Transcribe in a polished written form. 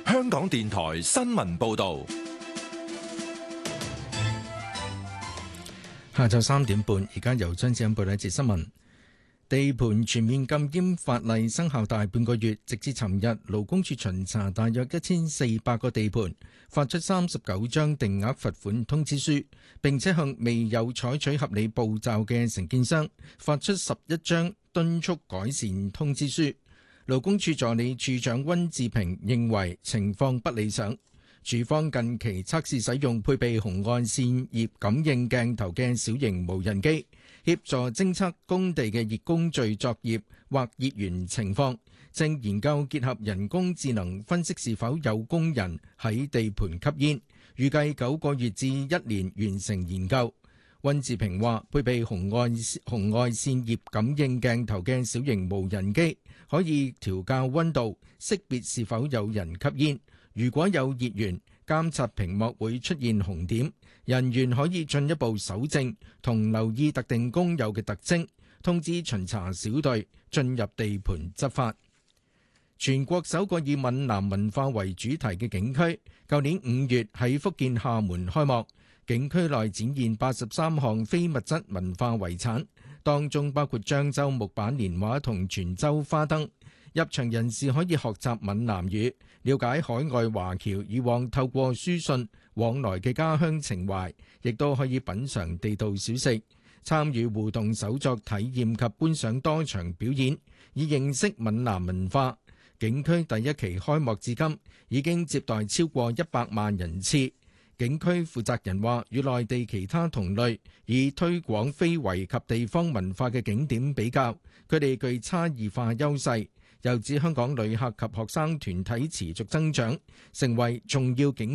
香港電台新聞報道。 下晝3點半，而家由張子欣報道一節新聞。地盤全面禁煙法例生效大半個月，直至尋日，勞工處巡查大約1400個地盤，發出39張定額罰款通知書，並且向未有採取合理步驟嘅承建商發出11張敦促改善通知書。勞工處助理處長溫志平認為情況不理想，處方近期測試使用配備紅外線葉感應鏡頭嘅小型無人機，協助偵測工地嘅熱工序作業或熱源情況，正研究結合人工智能分析是否有工人喺地盤吸煙，預計9個月至1年完成研究。溫志平話：配備紅外線葉感應鏡頭嘅小型無人機可以調校溫度，識別是否有人吸煙。如果有熱源，監察屏幕會出現紅點，人員可以進一步搜證同留意特定工友嘅特徵，通知巡查小隊進入地盤執法。全國首個以閩南文化為主題嘅景區，舊年5月喺福建廈門開幕。景區內展現83項非物質文化遺產，當中包括漳州木板年畫同泉州花燈。入場人士可以學習閩南語，了解海外華僑以往透過書信往來嘅家鄉情懷，亦都可以品嚐地道小食，參與互動手作體驗及觀賞多場表演，以認識閩南文化。景區第一期開幕至今已經接待超過100萬人次。景區負責人話：與內地其他同類以推廣非遺及地方文化嘅景點比較，佢哋具差異化優勢。又指香港旅客及學生團體持續增長，成為重要景